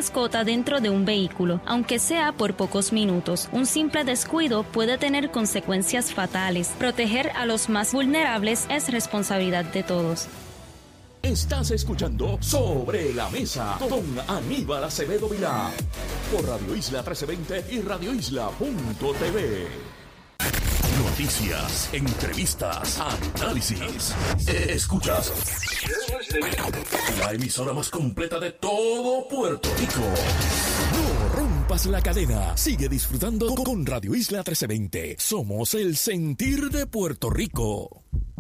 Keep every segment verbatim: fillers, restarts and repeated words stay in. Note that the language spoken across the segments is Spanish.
mascota dentro de un vehículo, aunque sea por pocos minutos. Un simple descuido puede tener consecuencias fatales. Proteger a los más vulnerables es responsabilidad de todos. Estás escuchando Sobre la Mesa con Aníbal Acevedo Vilá por Radio Isla trece veinte y radio isla punto t v. Noticias, entrevistas, análisis. Escuchas la emisora más completa de todo Puerto Rico. No rompas la cadena. Sigue disfrutando con Radio Isla trece veinte. Somos el sentir de Puerto Rico.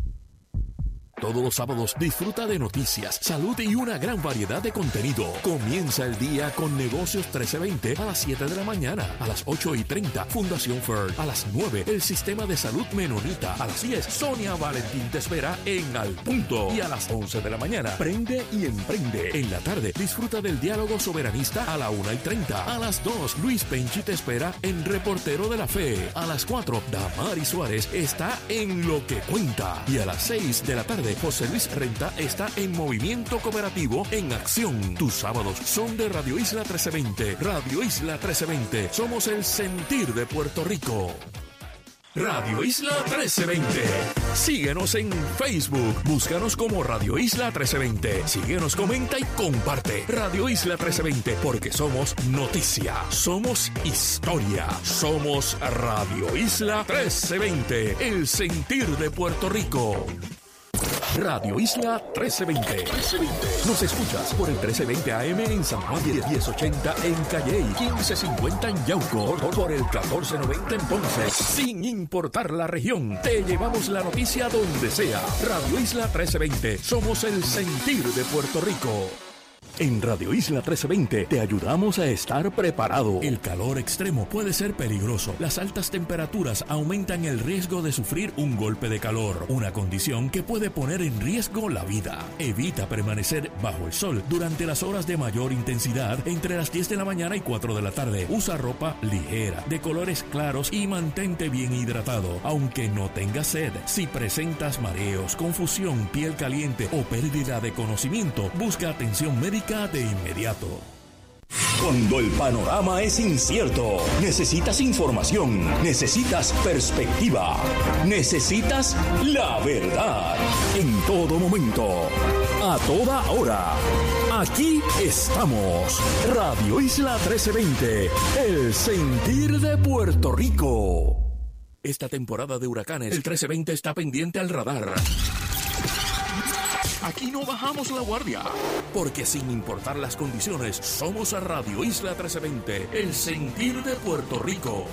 Todos los sábados disfruta de noticias, salud y una gran variedad de contenido. Comienza el día con Negocios trece veinte a las siete de la mañana. A las ocho y treinta, Fundación Ferd. A las nueve, el Sistema de Salud Menonita. A las diez, Sonia Valentín te espera en Al Punto. Y a las once de la mañana, Prende y Emprende. En la tarde, disfruta del diálogo soberanista a la una y treinta. A las dos, Luis Penchi te espera en Reportero de la Fe. A las cuatro, Damari Suárez está en Lo que Cuenta. Y a las seis de la tarde, José Luis Renta está en Movimiento Cooperativo en Acción. Tus sábados son de Radio Isla trece veinte. Radio Isla trece veinte. Somos el sentir de Puerto Rico. Radio Isla trece veinte. Síguenos en Facebook. Búscanos como Radio Isla trece veinte. Síguenos, comenta y comparte. Radio Isla trece veinte, porque somos noticia, somos historia, somos Radio Isla trece veinte, el sentir de Puerto Rico. Radio Isla trece veinte. Nos escuchas por el trece veinte A M en San Juan, diez ochenta en Calley, quince cincuenta en Yauco, por el catorce noventa en Ponce. Sin importar la región, te llevamos la noticia donde sea. Radio Isla trece veinte. Somos el sentir de Puerto Rico. En Radio Isla trece veinte te ayudamos a estar preparado. El calor extremo puede ser peligroso. Las altas temperaturas aumentan el riesgo de sufrir un golpe de calor, una condición que puede poner en riesgo la vida. Evita permanecer bajo el sol durante las horas de mayor intensidad entre las diez de la mañana y cuatro de la tarde. Usa ropa ligera, de colores claros y mantente bien hidratado, aunque no tengas sed. Si presentas mareos, confusión, piel caliente o pérdida de conocimiento, busca atención médica de inmediato. Cuando el panorama es incierto, necesitas información, necesitas perspectiva, necesitas la verdad. En todo momento, a toda hora, aquí estamos. Radio Isla trece veinte, el sentir de Puerto Rico. Esta temporada de huracanes, el trece veinte está pendiente al radar. Aquí no bajamos la guardia, porque sin importar las condiciones, somos a Radio Isla trece veinte, el sentir de Puerto Rico.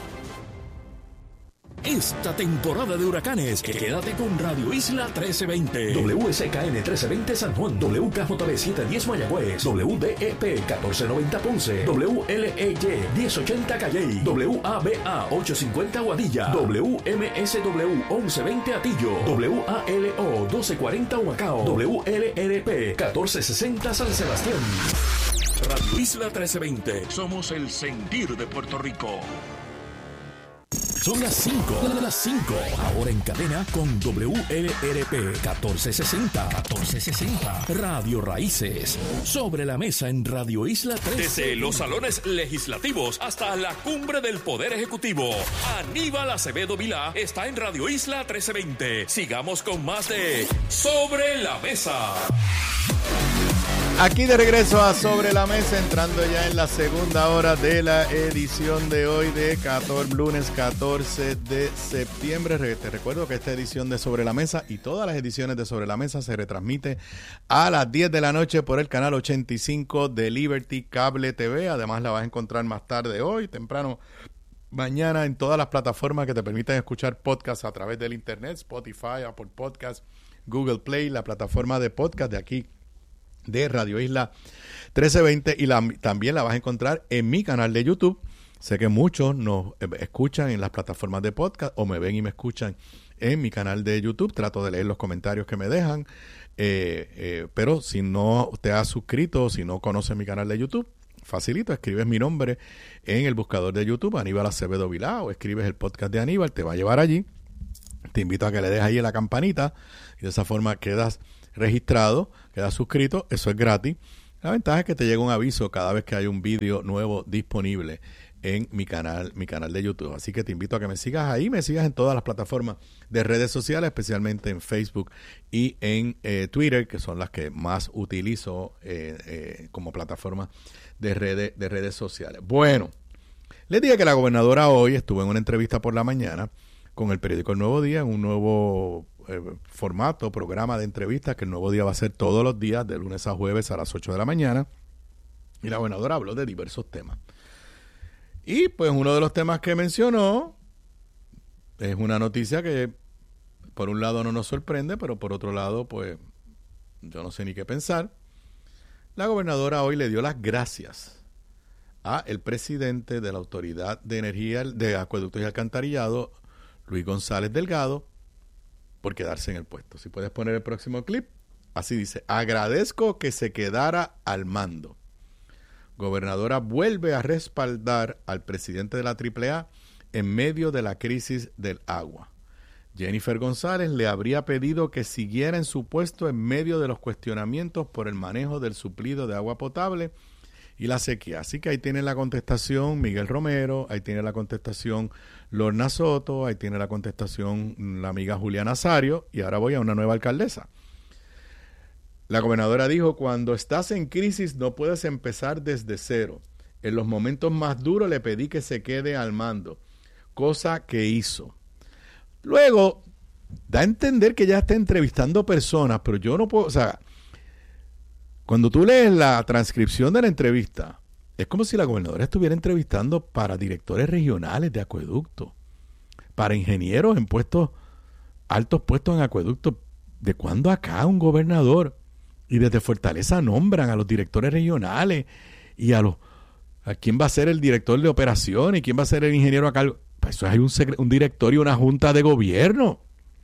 Esta temporada de huracanes, quédate con Radio Isla trece veinte. W S K N trece veinte San Juan, W K J B setecientos diez Mayagüez, W D E P catorce noventa Ponce, W L E Y diez ochenta Calley, W A B A ochocientos cincuenta Guadilla, W M S W once veinte Atillo, W A L O doce cuarenta Humacao, W L R P catorce sesenta San Sebastián. Radio Isla trece veinte, somos el sentir de Puerto Rico. Son las cinco, las cinco, ahora en cadena con W L R P catorce sesenta, catorce sesenta, Radio Raíces, sobre la mesa en Radio Isla trece. Desde los salones legislativos hasta la cumbre del Poder Ejecutivo, Aníbal Acevedo Vilá está en Radio Isla trece veinte. Sigamos con más de Sobre la Mesa. Aquí de regreso a Sobre la Mesa, entrando ya en la segunda hora de la edición de hoy de catorce, lunes catorce de septiembre. Te recuerdo que esta edición de Sobre la Mesa y todas las ediciones de Sobre la Mesa se retransmite a las diez de la noche por el canal ochenta y cinco de Liberty Cable T V. Además la vas a encontrar más tarde hoy, temprano mañana, en todas las plataformas que te permiten escuchar podcasts a través del internet, Spotify, Apple Podcasts, Google Play, la plataforma de podcast de aquí de Radio Isla trece veinte, y la, también la vas a encontrar en mi canal de YouTube. Sé que muchos nos escuchan en las plataformas de podcast o me ven y me escuchan en mi canal de YouTube. Trato de leer los comentarios que me dejan, eh, eh, pero si no te has suscrito, si no conoces mi canal de YouTube, facilito, escribes mi nombre en el buscador de YouTube, Aníbal Acevedo Vilá, o escribes el podcast de Aníbal, te va a llevar allí. Te invito a que le des ahí a la campanita y de esa forma quedas registrado, quedas suscrito, eso es gratis. La ventaja es que te llega un aviso cada vez que hay un vídeo nuevo disponible en mi canal, mi canal de YouTube. Así que te invito a que me sigas ahí, me sigas en todas las plataformas de redes sociales, especialmente en Facebook y en eh, Twitter, que son las que más utilizo eh, eh, como plataforma de redes, de redes sociales. Bueno, les dije que la gobernadora hoy estuvo en una entrevista por la mañana con el periódico El Nuevo Día, en un nuevo eh, formato, programa de entrevistas, que El Nuevo Día va a ser todos los días, de lunes a jueves a las ocho de la mañana. Y la gobernadora habló de diversos temas. Y pues uno de los temas que mencionó es una noticia que por un lado no nos sorprende, pero por otro lado pues yo no sé ni qué pensar. La gobernadora hoy le dio las gracias a el presidente de la Autoridad de Energía de Acueductos y Alcantarillado, Luis González Delgado, por quedarse en el puesto. Si puedes poner el próximo clip, así dice: agradezco que se quedara al mando. Gobernadora vuelve a respaldar al presidente de la triple A en medio de la crisis del agua. Jennifer González le habría pedido que siguiera en su puesto en medio de los cuestionamientos por el manejo del suplido de agua potable y la sequía. Así que ahí tiene la contestación Miguel Romero, ahí tiene la contestación Lorna Soto, ahí tiene la contestación la amiga Juliana Nazario, y ahora voy a una nueva alcaldesa. La gobernadora dijo: cuando estás en crisis no puedes empezar desde cero. En los momentos más duros le pedí que se quede al mando, cosa que hizo. Luego, da a entender que ya está entrevistando personas, pero yo no puedo, o sea, cuando tú lees la transcripción de la entrevista, es como si la gobernadora estuviera entrevistando para directores regionales de acueducto, para ingenieros en puestos, altos puestos en acueducto. ¿De cuándo acá un gobernador? Y desde Fortaleza nombran a los directores regionales y a los a quién va a ser el director de operaciones y quién va a ser el ingeniero a cargo. Para eso hay un, secre- un directorio, una junta de gobierno.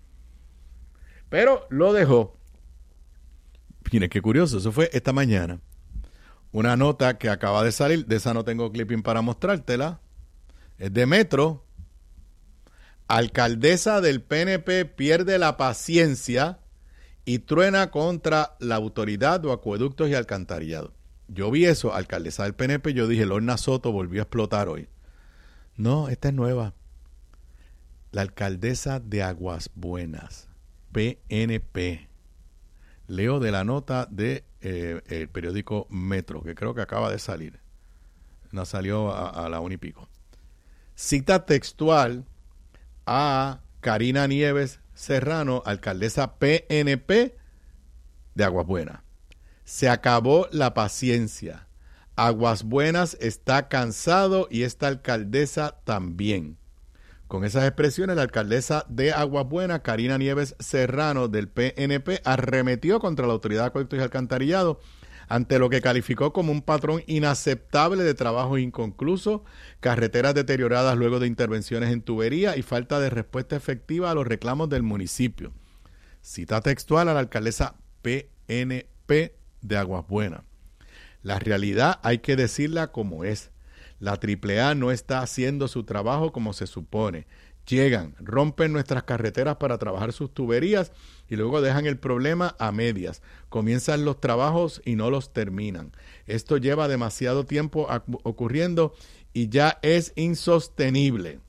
Pero lo dejó. Miren qué curioso, eso fue esta mañana. Una nota que acaba de salir, de esa no tengo clipping para mostrártela. Es de Metro. Alcaldesa del P N P pierde la paciencia y truena contra la autoridad de acueductos y alcantarillado. Yo vi eso, alcaldesa del P N P, yo dije, Lorna Soto volvió a explotar hoy. No, esta es nueva. La alcaldesa de Aguas Buenas, P N P. Leo de la nota de eh, el periódico Metro, que creo que acaba de salir. No salió a, a la una y pico. Cita textual a Karina Nieves Serrano, alcaldesa P N P de Aguas Buenas. Se acabó la paciencia. Aguas Buenas está cansado y esta alcaldesa también. Con esas expresiones, la alcaldesa de Aguas Buenas, Karina Nieves Serrano, del P N P, arremetió contra la Autoridad de Acueductos y Alcantarillado ante lo que calificó como un patrón inaceptable de trabajos inconclusos, carreteras deterioradas luego de intervenciones en tubería y falta de respuesta efectiva a los reclamos del municipio. Cita textual a la alcaldesa P N P de Aguas Buenas. La realidad hay que decirla como es. La triple A no está haciendo su trabajo como se supone. Llegan, rompen nuestras carreteras para trabajar sus tuberías y luego dejan el problema a medias. Comienzan los trabajos y no los terminan. Esto lleva demasiado tiempo ocurriendo y ya es insostenible.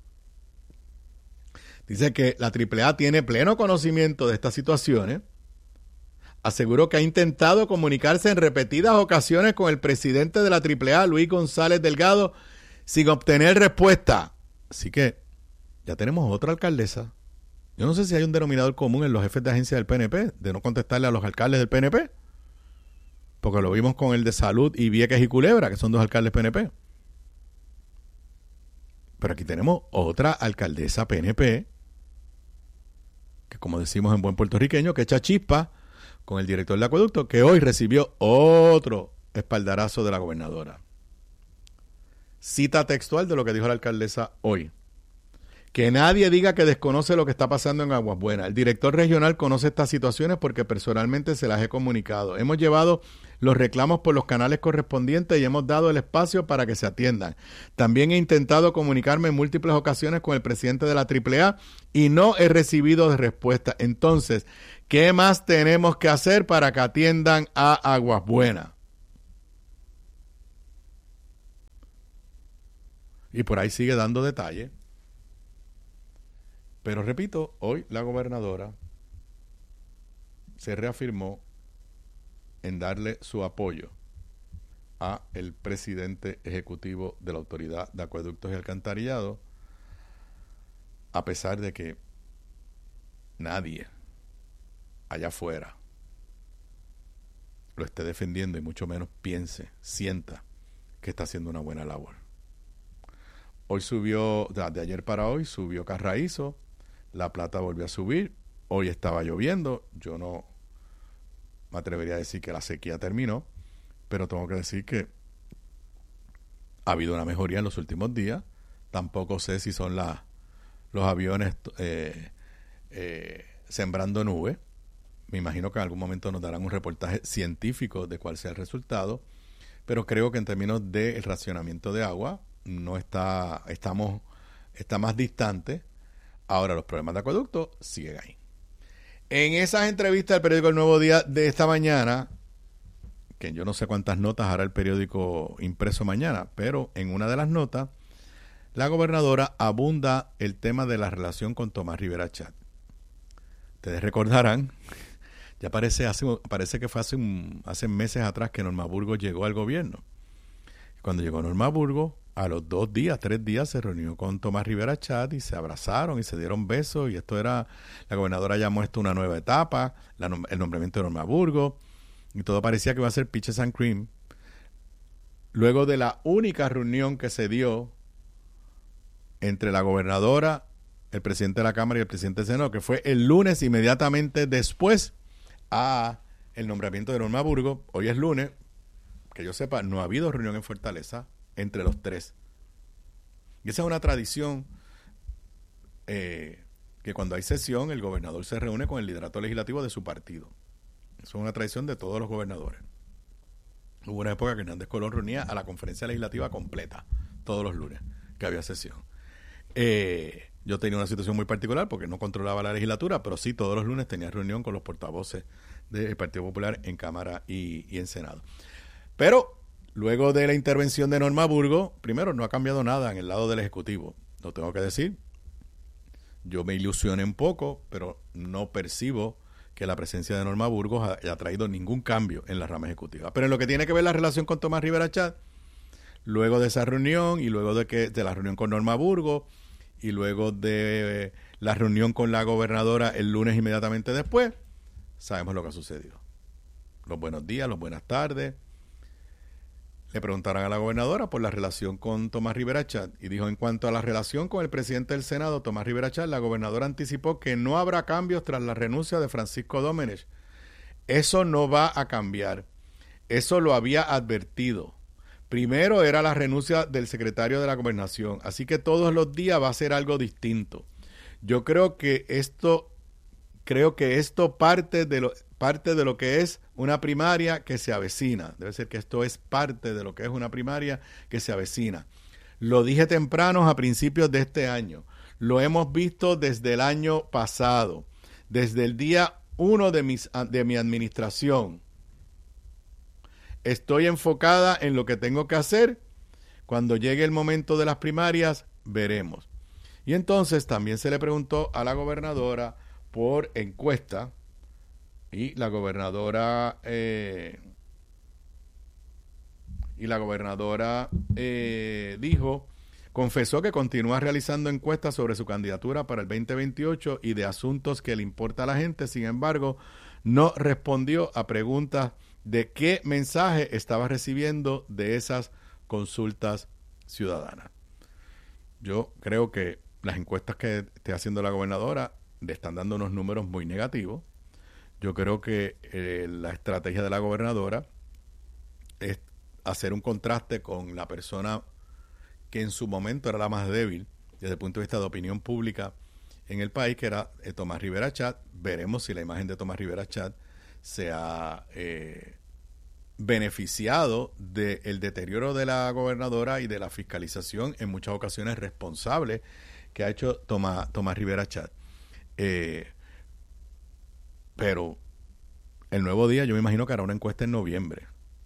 Dice que la triple A tiene pleno conocimiento de estas situaciones. Aseguró que ha intentado comunicarse en repetidas ocasiones con el presidente de la triple A, Luis González Delgado, sin obtener respuesta. Así que ya tenemos otra alcaldesa. Yo no sé si hay un denominador común en los jefes de agencia del P N P, de no contestarle a los alcaldes del P N P. Porque lo vimos con el de Salud y Vieques y Culebra, que son dos alcaldes P N P. Pero aquí tenemos otra alcaldesa P N P, que como decimos en buen puertorriqueño, que echa chispa con el director de acueducto, que hoy recibió otro espaldarazo de la gobernadora. Cita textual de lo que dijo la alcaldesa hoy. Que nadie diga que desconoce lo que está pasando en Aguas Buenas. El director regional conoce estas situaciones porque personalmente se las he comunicado. Hemos llevado los reclamos por los canales correspondientes y hemos dado el espacio para que se atiendan. También he intentado comunicarme en múltiples ocasiones con el presidente de la triple A y no he recibido respuesta. Entonces, ¿qué más tenemos que hacer para que atiendan a Aguas Buenas? Y por ahí sigue dando detalles. Pero repito, hoy la gobernadora se reafirmó en darle su apoyo a el presidente ejecutivo de la Autoridad de Acueductos y Alcantarillado, a pesar de que nadie allá afuera lo esté defendiendo y mucho menos piense, sienta que está haciendo una buena labor. Hoy subió, de ayer para hoy, subió Carraízo, La Plata volvió a subir, hoy estaba lloviendo, yo no me atrevería a decir que la sequía terminó, pero tengo que decir que ha habido una mejoría en los últimos días. Tampoco sé si son la, los aviones eh, eh, sembrando nubes. Me imagino que en algún momento nos darán un reportaje científico de cuál sea el resultado, pero creo que en términos del racionamiento de agua no está, estamos, está más distante. Ahora los problemas de acueducto siguen ahí. En esas entrevistas del periódico El Nuevo Día de esta mañana, que yo no sé cuántas notas hará el periódico impreso mañana, pero en una de las notas, la gobernadora abunda el tema de la relación con Tomás Rivera Chat. Ustedes recordarán, ya parece, hace, parece que fue hace, un, hace meses atrás que Norma Burgos llegó al gobierno. Cuando llegó Norma Burgos, a los dos días, tres días, se reunió con Tomás Rivera Chat y se abrazaron y se dieron besos. Y esto era, la gobernadora llamó esto una nueva etapa, la, el nombramiento de Norma Burgos. Y todo parecía que iba a ser peaches and cream. Luego de la única reunión que se dio entre la gobernadora, el presidente de la Cámara y el presidente del Senado, que fue el lunes inmediatamente después a el nombramiento de Norma Burgos. Hoy es lunes, que yo sepa, no ha habido reunión en Fortaleza entre los tres. Y esa es una tradición eh, que cuando hay sesión, el gobernador se reúne con el liderato legislativo de su partido. Eso es una tradición de todos los gobernadores. Hubo una época que Hernández Colón reunía a la conferencia legislativa completa, todos los lunes, que había sesión. Eh, yo tenía una situación muy particular porque no controlaba la legislatura, pero sí todos los lunes tenía reunión con los portavoces del Partido Popular en Cámara y, y en Senado. Pero luego de la intervención de Norma Burgos, primero, no ha cambiado nada en el lado del Ejecutivo. Lo tengo que decir. Yo me ilusioné un poco, pero no percibo que la presencia de Norma Burgos haya traído ningún cambio en la rama ejecutiva. Pero en lo que tiene que ver la relación con Tomás Rivera Chat, luego de esa reunión y luego de que de la reunión con Norma Burgos y luego de la reunión con la gobernadora el lunes inmediatamente después, sabemos lo que ha sucedido. Los buenos días, las buenas tardes. Le preguntaron a la gobernadora por la relación con Tomás Rivera Chat y dijo: en cuanto a la relación con el presidente del Senado, Tomás Rivera Chat, la gobernadora anticipó que no habrá cambios tras la renuncia de Francisco Domenech. Eso no va a cambiar. Eso lo había advertido. Primero era la renuncia del secretario de la Gobernación, así que todos los días va a ser algo distinto. Yo creo que esto, creo que esto parte de lo parte de lo que es una primaria que se avecina. Debe ser que esto es parte de lo que es una primaria que se avecina. Lo dije temprano a principios de este año. Lo hemos visto desde el año pasado, desde el día uno de, mis, de mi administración. Estoy enfocada en lo que tengo que hacer. Cuando llegue el momento de las primarias, veremos. Y entonces también se le preguntó a la gobernadora por encuesta. Y la gobernadora eh, y la gobernadora eh, dijo, confesó que continúa realizando encuestas sobre su candidatura para el veinte veintiocho y de asuntos que le importa a la gente. Sin embargo, no respondió a preguntas de qué mensaje estaba recibiendo de esas consultas ciudadanas. Yo creo que las encuestas que esté haciendo la gobernadora le están dando unos números muy negativos. Yo creo que eh, la estrategia de la gobernadora es hacer un contraste con la persona que en su momento era la más débil desde el punto de vista de opinión pública en el país, que era eh, Tomás Rivera Chat. Veremos si la imagen de Tomás Rivera Chat se ha eh, beneficiado del deterioro de la gobernadora y de la fiscalización en muchas ocasiones responsable que ha hecho Tomás, Tomás Rivera Chat. Eh, Pero el Nuevo Día yo me imagino que hará una encuesta en noviembre.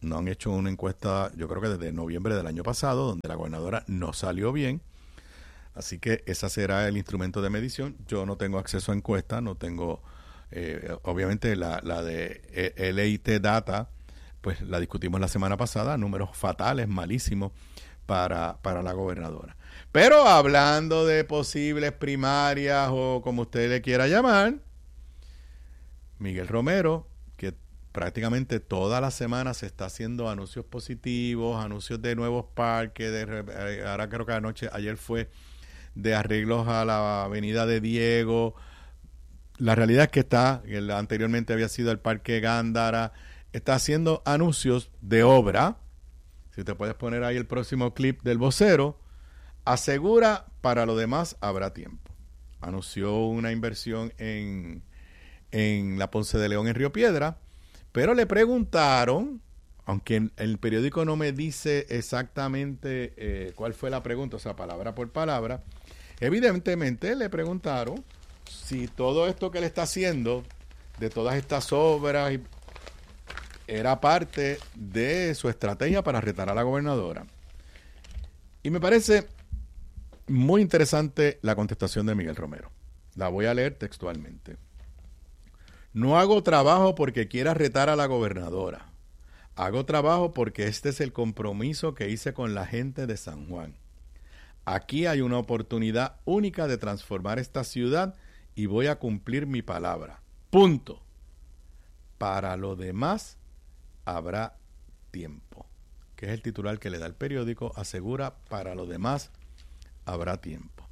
no han hecho una encuesta, yo creo que desde noviembre del año pasado, donde la gobernadora no salió bien. Así que ese será el instrumento de medición. Yo no tengo acceso a encuestas, no tengo, eh, obviamente la, la de L A T Data, pues la discutimos la semana pasada, números fatales, malísimos para, para la gobernadora. Pero hablando de posibles primarias o como usted le quiera llamar, Miguel Romero, que prácticamente todas las semanas se está haciendo anuncios positivos, anuncios de nuevos parques, de, ahora creo que anoche, ayer fue de arreglos a la avenida de Diego. La realidad es que está, que anteriormente había sido el Parque Gándara, está haciendo anuncios de obra. Si te puedes poner ahí el próximo clip del vocero, asegura para lo demás habrá tiempo. Anunció una inversión en, en la Ponce de León en Río Piedra, pero le preguntaron, aunque en el periódico no me dice exactamente eh, cuál fue la pregunta, o sea, palabra por palabra, evidentemente le preguntaron si todo esto que le está haciendo, de todas estas obras, era parte de su estrategia para retar a la gobernadora. Y me parece muy interesante la contestación de Miguel Romero. La voy a leer textualmente. No hago trabajo porque quiera retar a la gobernadora. Hago trabajo porque este es el compromiso que hice con la gente de San Juan. Aquí hay una oportunidad única de transformar esta ciudad y voy a cumplir mi palabra. Punto. Para lo demás habrá tiempo. Que es el titular que le da el periódico, asegura para lo demás habrá tiempo.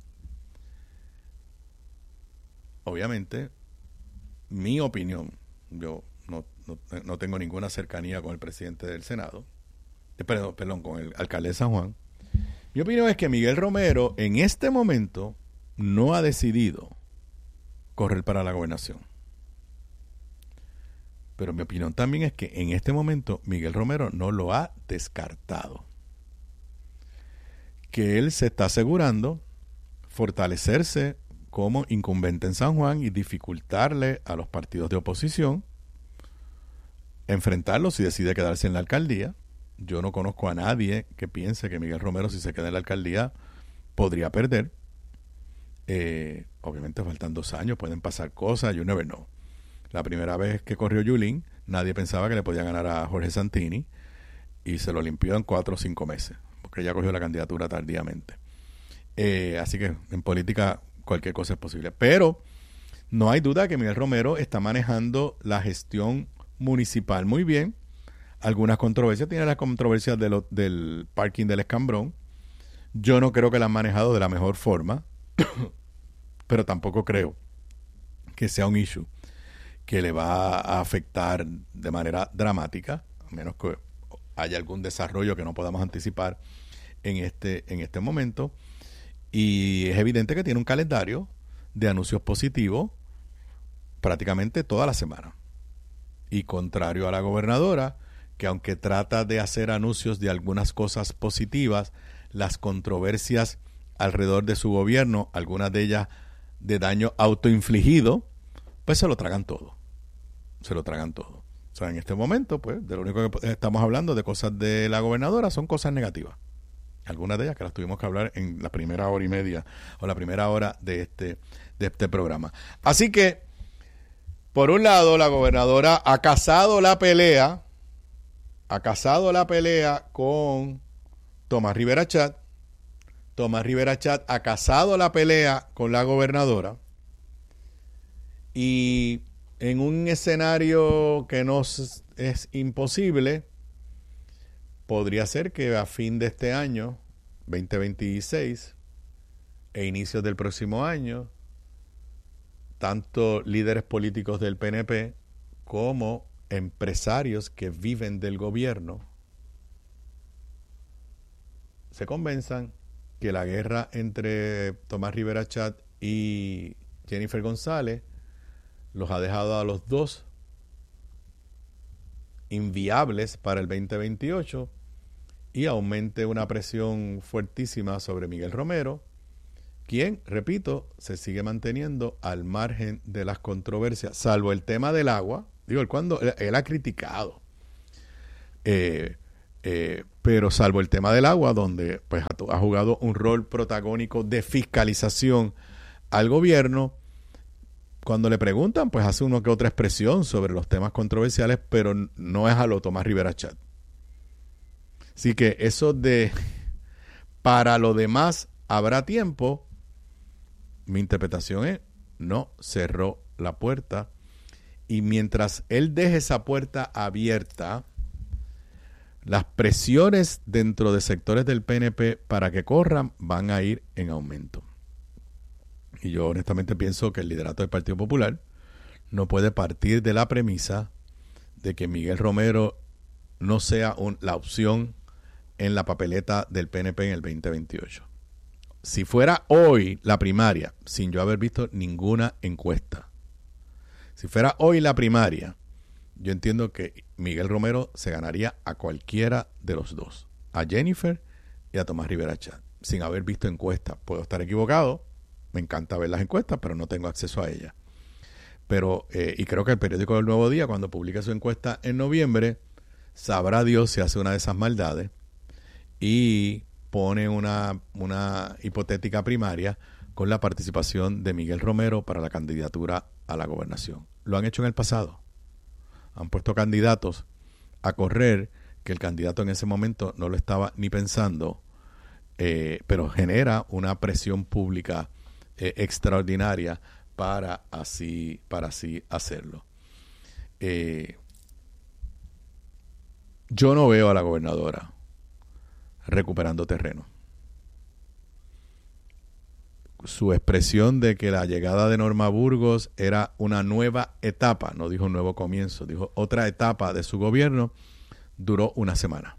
Obviamente, mi opinión, yo no, no, no tengo ninguna cercanía con el presidente del Senado, eh, perdón, perdón, con el alcalde de San Juan. Mi opinión es que Miguel Romero en este momento no ha decidido correr para la gobernación. Pero mi opinión también es que en este momento Miguel Romero no lo ha descartado. Que él se está asegurando fortalecerse como incumbente en San Juan y dificultarle a los partidos de oposición, enfrentarlos si decide quedarse en la alcaldía. Yo no conozco a nadie que piense que Miguel Romero, si se queda en la alcaldía, podría perder. Eh, obviamente faltan dos años, pueden pasar cosas, you never know. La primera vez que corrió Yulín, nadie pensaba que le podía ganar a Jorge Santini y se lo limpió en cuatro o cinco meses, porque ella cogió la candidatura tardíamente. Eh, así que en política cualquier cosa es posible. Pero no hay duda que Miguel Romero está manejando la gestión municipal muy bien. Algunas controversias, tiene las controversias de lo, del parking del Escambrón. Yo no creo que la han manejado de la mejor forma, pero tampoco creo que sea un issue que le va a afectar de manera dramática, a menos que haya algún desarrollo que no podamos anticipar en este, en este momento. Y es evidente que tiene un calendario de anuncios positivos prácticamente toda la semana. Y contrario a la gobernadora, que aunque trata de hacer anuncios de algunas cosas positivas, las controversias alrededor de su gobierno, algunas de ellas de daño autoinfligido, pues se lo tragan todo. Se lo tragan todo. O sea, en este momento, pues, de lo único que estamos hablando de cosas de la gobernadora son cosas negativas. Algunas de ellas que las tuvimos que hablar en la primera hora y media o la primera hora de este, de este programa. Así que, por un lado, la gobernadora ha casado la pelea, ha casado la pelea con Tomás Rivera Chat. Tomás Rivera Chat ha casado la pelea con la gobernadora. Y en un escenario que no es, es imposible, podría ser que a fin de este año, veinte veintiséis, e inicios del próximo año, tanto líderes políticos del P N P como empresarios que viven del gobierno se convenzan que la guerra entre Tomás Rivera Chat y Jennifer González los ha dejado a los dos inviables para el veinte veintiocho y aumente una presión fuertísima sobre Miguel Romero, quien, repito, se sigue manteniendo al margen de las controversias, salvo el tema del agua. Digo, él, cuando, él, él ha criticado Eh, eh, pero salvo el tema del agua, donde pues ha, ha jugado un rol protagónico de fiscalización al gobierno, cuando le preguntan, pues hace uno que otra expresión sobre los temas controversiales, pero no es a lo Tomás Rivera Chat. Así que eso de para lo demás habrá tiempo, mi interpretación es no cerró la puerta, y mientras él deje esa puerta abierta, las presiones dentro de sectores del P N P para que corran van a ir en aumento. Y yo honestamente pienso que el liderato del Partido Popular no puede partir de la premisa de que Miguel Romero no sea un, la opción en la papeleta del P N P en el veinte veintiocho. Si fuera hoy la primaria, sin yo haber visto ninguna encuesta, si fuera hoy la primaria, yo entiendo que Miguel Romero se ganaría a cualquiera de los dos, a Jennifer y a Tomás Rivera Chat, sin haber visto encuestas. Puedo estar equivocado, me encanta ver las encuestas, pero no tengo acceso a ellas. Pero, eh, y creo que el periódico del Nuevo Día, cuando publica su encuesta en noviembre, sabrá Dios si hace una de esas maldades y pone una, una hipotética primaria con la participación de Miguel Romero para la candidatura a la gobernación. Lo han hecho en el pasado. Han puesto candidatos a correr que el candidato en ese momento no lo estaba ni pensando, eh, pero genera una presión pública eh, extraordinaria para así, para así hacerlo. Eh, yo no veo a la gobernadora recuperando terreno. Su expresión de que la llegada de Norma Burgos era una nueva etapa, no dijo un nuevo comienzo, dijo otra etapa de su gobierno, duró una semana.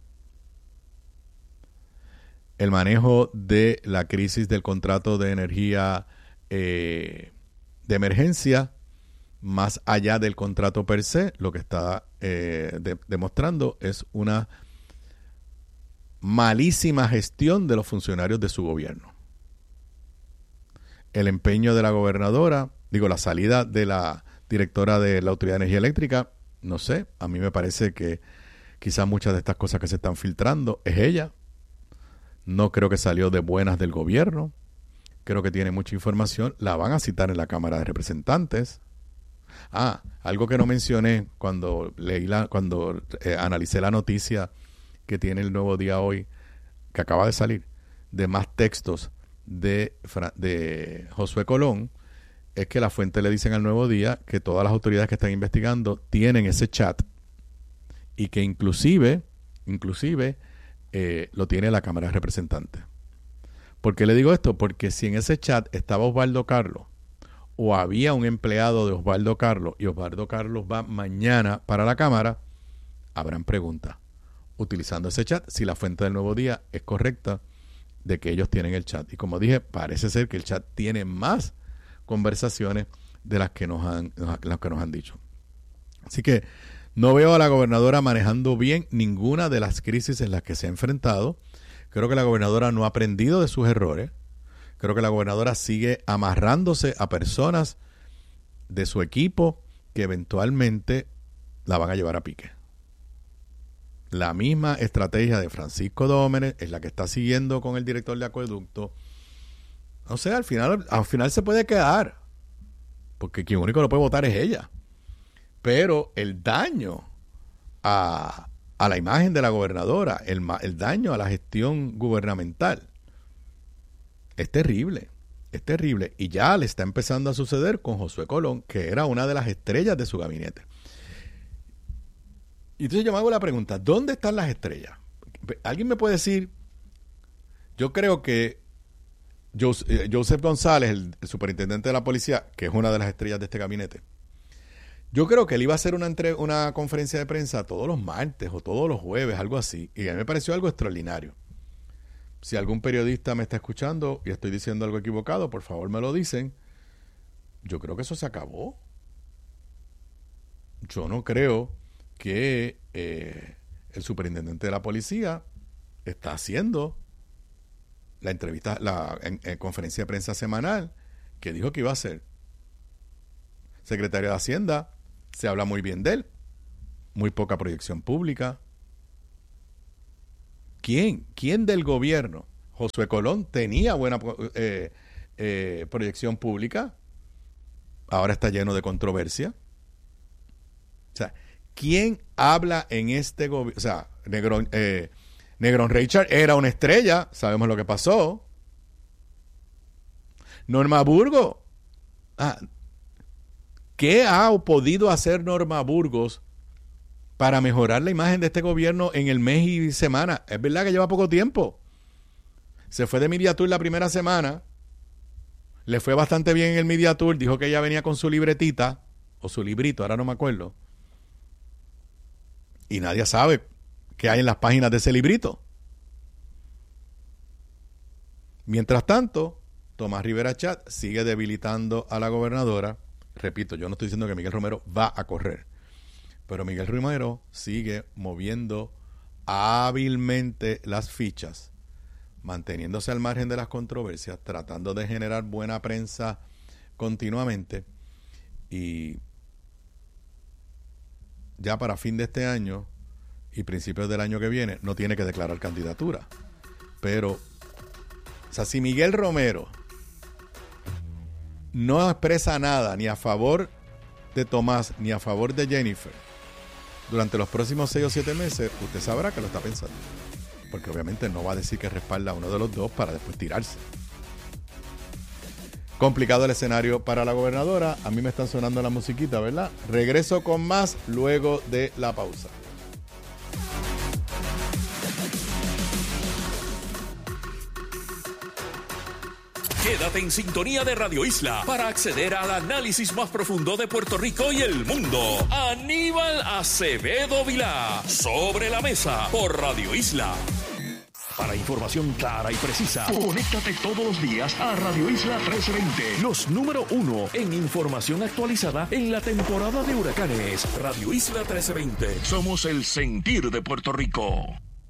El manejo de la crisis del contrato de energía eh, de emergencia, más allá del contrato per se, lo que está eh, de, demostrando es una malísima gestión de los funcionarios de su gobierno. El empeño de la gobernadora, digo, la salida de la directora de la Autoridad de Energía Eléctrica, no sé, a mí me parece que quizás muchas de estas cosas que se están filtrando es ella. No creo que salió de buenas del gobierno. Creo que tiene mucha información. La van a citar en la Cámara de Representantes. Ah, algo que no mencioné cuando leí la, cuando eh, analicé la noticia que tiene el Nuevo Día hoy, que acaba de salir, de más textos de, de Josué Colón, es que la fuente le dicen al Nuevo Día que todas las autoridades que están investigando tienen ese chat y que inclusive, inclusive eh, lo tiene la Cámara de Representantes. ¿Por qué le digo esto? Porque si en ese chat estaba Osvaldo Carlos o había un empleado de Osvaldo Carlos y Osvaldo Carlos va mañana para la Cámara, habrán preguntas utilizando ese chat si la fuente del Nuevo Día es correcta de que ellos tienen el chat. Y como dije, parece ser que el chat tiene más conversaciones de las que nos han, las que nos han dicho. Así que no veo a la gobernadora manejando bien ninguna de las crisis en las que se ha enfrentado. Creo que la gobernadora no ha aprendido de sus errores. Creo que la gobernadora sigue amarrándose a personas de su equipo que eventualmente la van a llevar a pique. La misma estrategia de Francisco Dómenes es la que está siguiendo con el director de acueducto. O sea, al final, al final se puede quedar, porque quien único lo puede votar es ella. Pero el daño a, a la imagen de la gobernadora, el, el daño a la gestión gubernamental, es terrible, es terrible. Y ya le está empezando a suceder con Josué Colón, que era una de las estrellas de su gabinete. Y entonces yo me hago la pregunta, ¿dónde están las estrellas? ¿Alguien me puede decir? Yo creo que Joseph González, el, el superintendente de la policía, que es una de las estrellas de este gabinete, yo creo que él iba a hacer una, entre, una conferencia de prensa todos los martes o todos los jueves, algo así. Y a mí me pareció algo extraordinario. Si algún periodista me está escuchando y estoy diciendo algo equivocado, por favor me lo dicen. Yo creo que eso se acabó. Yo no creo que eh, el superintendente de la policía está haciendo la entrevista, la en, en conferencia de prensa semanal que dijo que iba a hacer. Secretario de Hacienda, se habla muy bien de él, muy poca proyección pública, ¿Quién? ¿Quién del gobierno? Josué Colón tenía buena eh, eh, proyección pública. Ahora está lleno de controversia. O sea, ¿quién habla en este gobierno? O sea, Negrón, eh, Negrón Richard era una estrella. Sabemos lo que pasó. Norma Burgos. Ah, ¿qué ha podido hacer Norma Burgos para mejorar la imagen de este gobierno en el mes y semana? Es verdad que lleva poco tiempo. Se fue de Media Tour la primera semana. Le fue bastante bien en el Media Tour. Dijo que ella venía con su libretita o su librito, ahora no me acuerdo. Y nadie sabe qué hay en las páginas de ese librito. Mientras tanto, Tomás Rivera Chat sigue debilitando a la gobernadora. Repito, yo no estoy diciendo que Miguel Romero va a correr, pero Miguel Romero sigue moviendo hábilmente las fichas, manteniéndose al margen de las controversias, tratando de generar buena prensa continuamente, y ya para fin de este año y principios del año que viene no tiene que declarar candidatura. Pero, o sea, si Miguel Romero no expresa nada ni a favor de Tomás ni a favor de Jennifer durante los próximos seis o siete meses, usted sabrá que lo está pensando, porque obviamente no va a decir que respalda a uno de los dos para después tirarse. Complicado el escenario para la gobernadora. A mí me están sonando la musiquita, ¿verdad? Regreso con más luego de la pausa. Quédate en sintonía de Radio Isla para acceder al análisis más profundo de Puerto Rico y el mundo. Aníbal Acevedo Vilá, Sobre la Mesa, por Radio Isla. Para información clara y precisa, conéctate todos los días a Radio Isla trece veinte. Los número uno en información actualizada en la temporada de huracanes. Radio Isla trece veinte. Somos el sentir de Puerto Rico.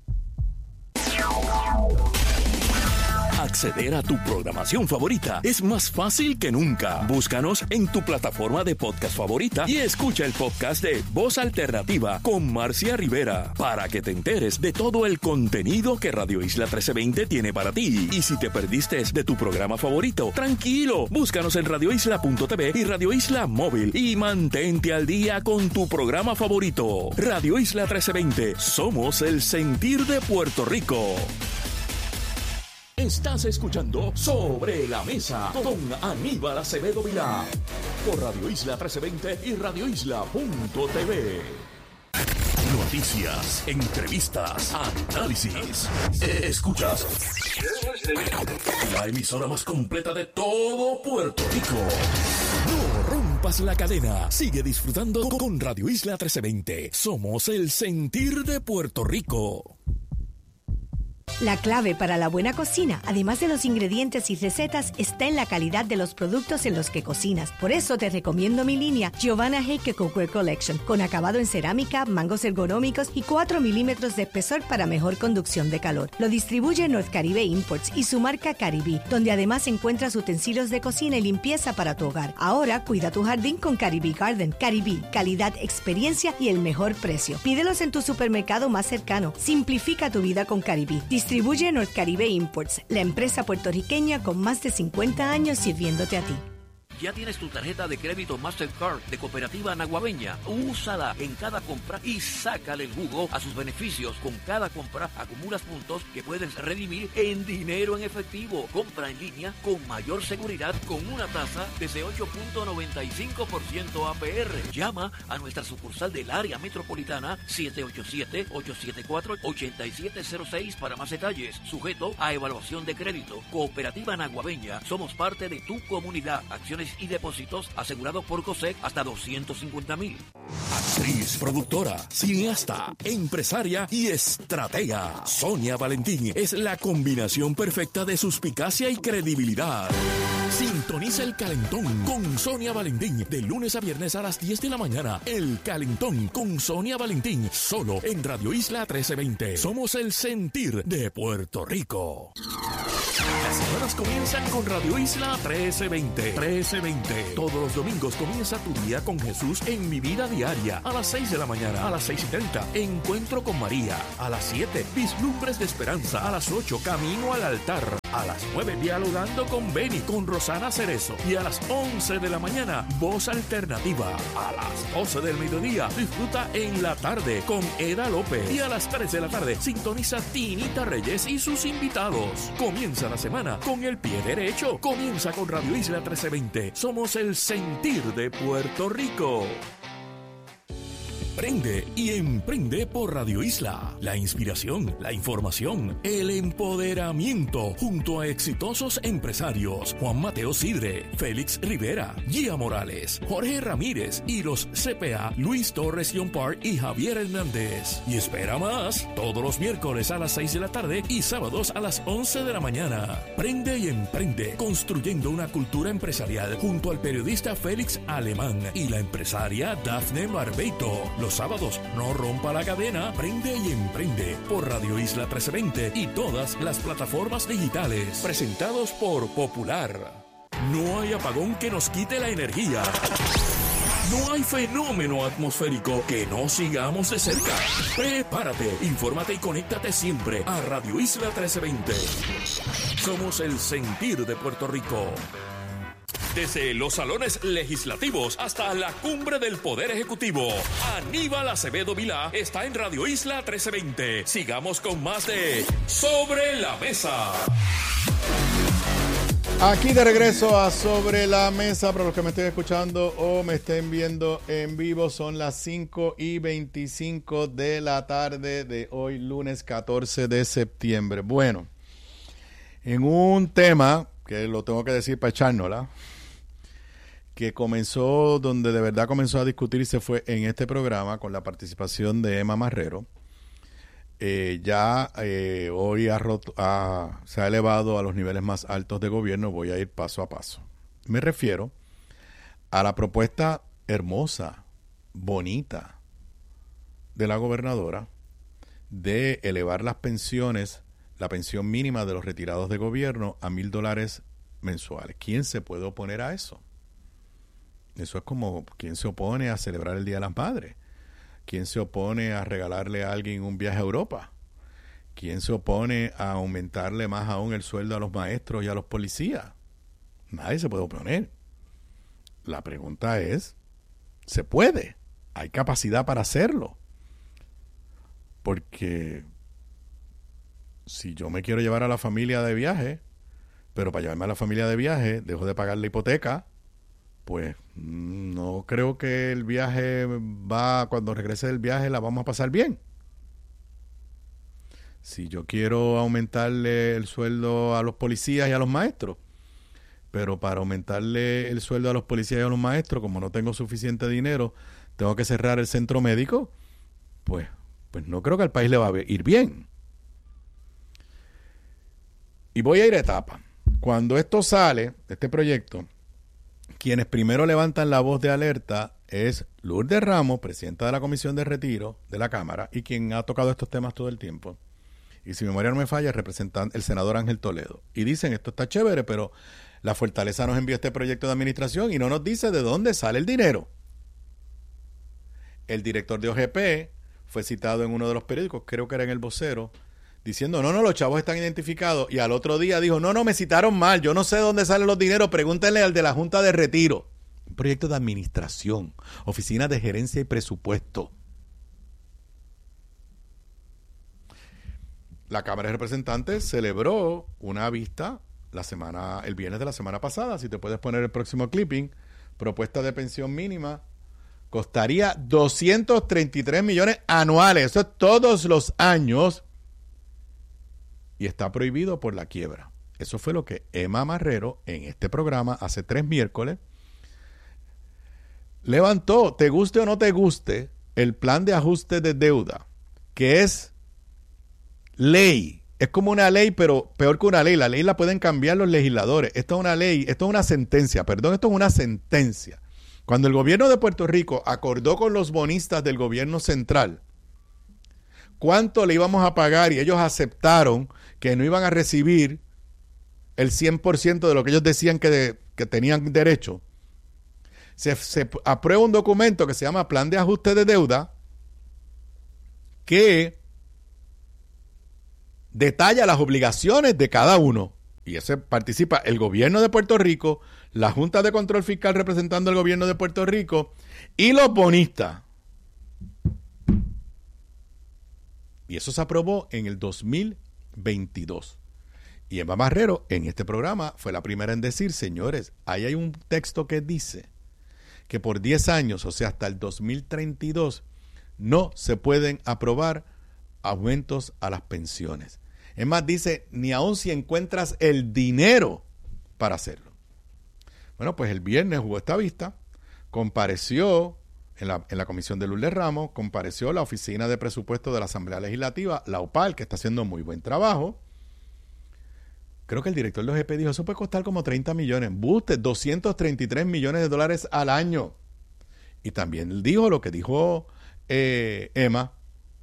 Acceder a tu programación favorita es más fácil que nunca. Búscanos en tu plataforma de podcast favorita y escucha el podcast de Voz Alternativa con Marcia Rivera para que te enteres de todo el contenido que Radio Isla trece veinte tiene para ti. Y si te perdiste de tu programa favorito, tranquilo, búscanos en radio isla punto t v y Radio Isla Móvil y mantente al día con tu programa favorito. Radio Isla trece veinte, somos el sentir de Puerto Rico. Estás escuchando Sobre la Mesa con Aníbal Acevedo Vilá por Radio Isla trece veinte y radio isla punto t v. Noticias, entrevistas, análisis. Escuchas la emisora más completa de todo Puerto Rico. No rompas la cadena. Sigue disfrutando con Radio Isla trece veinte. Somos el sentir de Puerto Rico. La clave para la buena cocina, además de los ingredientes y recetas, está en la calidad de los productos en los que cocinas. Por eso te recomiendo mi línea Giovanna Heike Cookware Collection, con acabado en cerámica, mangos ergonómicos y cuatro milímetros de espesor para mejor conducción de calor. Lo distribuye North Caribe Imports y su marca Caribe, donde además encuentras utensilios de cocina y limpieza para tu hogar. Ahora cuida tu jardín con Caribe Garden. Caribe, calidad, experiencia y el mejor precio. Pídelos en tu supermercado más cercano. Simplifica tu vida con Caribe. Distribuye North Caribe Imports, la empresa puertorriqueña con más de cincuenta años sirviéndote a ti. ¿Ya tienes tu tarjeta de crédito Mastercard de Cooperativa Naguabeña? Úsala en cada compra y sácale el jugo a sus beneficios. Con cada compra acumulas puntos que puedes redimir en dinero en efectivo. Compra en línea con mayor seguridad con una tasa desde ocho punto noventa y cinco por ciento A P R. Llama a nuestra sucursal del área metropolitana siete ocho siete, ocho siete cuatro, ocho siete cero seis para más detalles. Sujeto a evaluación de crédito. Cooperativa Naguabeña. Somos parte de tu comunidad. Acciones y depósitos asegurados por COSEC hasta doscientos cincuenta mil. Actriz, productora, cineasta, empresaria y estratega. Sonia Valentín es la combinación perfecta de suspicacia y credibilidad. Sintoniza El Calentón con Sonia Valentín de lunes a viernes a las diez de la mañana. El Calentón con Sonia Valentín, solo en Radio Isla trece veinte. Somos el sentir de Puerto Rico. Las semanas comienzan con Radio Isla trece veinte. trece veinte. Todos los domingos comienza tu día con Jesús en Mi Vida Diaria. A las seis de la mañana, a las seis y treinta, Encuentro con María. A las siete, Vislumbres de Esperanza. A las ocho, Camino al Altar. A las nueve, Dialogando con Beni, con Rosana Cerezo. Y a las once de la mañana, Voz Alternativa. A las doce del mediodía, disfruta En la Tarde con Eda López. Y a las tres de la tarde, sintoniza Tinita Reyes y sus invitados. Comienza la semana con el pie derecho. Comienza con Radio Isla trece veinte. Somos el sentir de Puerto Rico. Prende y emprende por Radio Isla. La inspiración, la información, el empoderamiento junto a exitosos empresarios Juan Mateo Sidre, Félix Rivera, Gia Morales, Jorge Ramírez y los C P A Luis Torres Yompar y Javier Hernández. Y espera más todos los miércoles a las seis de la tarde y sábados a las once de la mañana. Prende y emprende construyendo una cultura empresarial junto al periodista Félix Alemán y la empresaria Dafne Barbeito. Los sábados, no rompa la cadena, prende y emprende por Radio Isla trece veinte y todas las plataformas digitales. Presentados por Popular. No hay apagón que nos quite la energía. No hay fenómeno atmosférico que no sigamos de cerca. Prepárate, infórmate y conéctate siempre a Radio Isla trece veinte. Somos el sentir de Puerto Rico. Desde los salones legislativos hasta la cumbre del Poder Ejecutivo, Aníbal Acevedo Vilá está en Radio Isla trece veinte. Sigamos con más de Sobre la Mesa. Aquí de regreso a Sobre la Mesa, para los que me estén escuchando o me estén viendo en vivo, son las cinco y veinticinco de la tarde de hoy, lunes catorce de septiembre. Bueno, en un tema que lo tengo que decir para echárnosla, que comenzó, donde de verdad comenzó a discutirse fue en este programa con la participación de Emma Marrero. Eh, ya eh, hoy ha roto, ha, se ha elevado a los niveles más altos de gobierno. Voy a ir paso a paso. Me refiero a la propuesta hermosa, bonita de la gobernadora de elevar las pensiones, la pensión mínima de los retirados de gobierno a mil dólares mensuales. ¿Quién se puede oponer a eso? Eso es como quien se opone a celebrar el Día de las Madres. ¿Quién se opone a regalarle a alguien un viaje a Europa? ¿Quién se opone a aumentarle más aún el sueldo a los maestros y a los policías? Nadie se puede oponer. La pregunta es, ¿se puede? ¿Hay capacidad para hacerlo? Porque si yo me quiero llevar a la familia de viaje, pero para llevarme a la familia de viaje dejo de pagar la hipoteca, pues no creo que el viaje va, cuando regrese del viaje la vamos a pasar bien. Si yo quiero aumentarle el sueldo a los policías y a los maestros, pero para aumentarle el sueldo a los policías y a los maestros, como no tengo suficiente dinero, tengo que cerrar el centro médico, pues, pues no creo que al país le va a ir bien. Y voy a ir a etapa. Cuando esto sale, este proyecto, quienes primero levantan la voz de alerta es Lourdes Ramos, presidenta de la Comisión de Retiro de la Cámara y quien ha tocado estos temas todo el tiempo. Y si mi memoria no me falla, representante el senador Ángel Toledo. Y dicen, esto está chévere, pero la Fortaleza nos envió este proyecto de administración y no nos dice de dónde sale el dinero. El director de O G P fue citado en uno de los periódicos, creo que era en El Vocero, diciendo, no, no, los chavos están identificados. Y al otro día dijo, no, no, me citaron mal, yo no sé dónde salen los dineros, pregúntenle al de la Junta de Retiro. Un proyecto de administración, oficina de gerencia y presupuesto. La Cámara de Representantes celebró una vista la semana, el viernes de la semana pasada, si te puedes poner el próximo clipping, propuesta de pensión mínima, costaría doscientos treinta y tres millones anuales, eso es todos los años, y está prohibido por la quiebra. Eso fue lo que Emma Marrero en este programa hace tres miércoles levantó, te guste o no te guste, el plan de ajuste de deuda, que es ley. Es como una ley, pero peor que una ley. La ley la pueden cambiar los legisladores. Esto es una ley, esto es una sentencia, perdón, esto es una sentencia. Cuando el gobierno de Puerto Rico acordó con los bonistas del gobierno central cuánto le íbamos a pagar y ellos aceptaron que no iban a recibir el cien por ciento de lo que ellos decían que, de, que tenían derecho, se, se aprueba un documento que se llama Plan de Ajuste de Deuda, que detalla las obligaciones de cada uno. Y ese participa el gobierno de Puerto Rico, la Junta de Control Fiscal representando al gobierno de Puerto Rico y los bonistas. Y eso se aprobó en el dos mil veintidós. Y Emma Marrero, en este programa, fue la primera en decir, señores, ahí hay un texto que dice que por diez años, o sea, hasta el dos mil treinta y dos, no se pueden aprobar aumentos a las pensiones. Es más, dice, ni aun si encuentras el dinero para hacerlo. Bueno, pues el viernes hubo esta vista, compareció en la, en la comisión de Lourdes Ramos, compareció la Oficina de Presupuesto de la Asamblea Legislativa, la O P A L, que está haciendo muy buen trabajo. Creo que el director de O G P dijo, eso puede costar como treinta millones. Buste, doscientos treinta y tres millones de dólares al año. Y también dijo lo que dijo eh, Emma,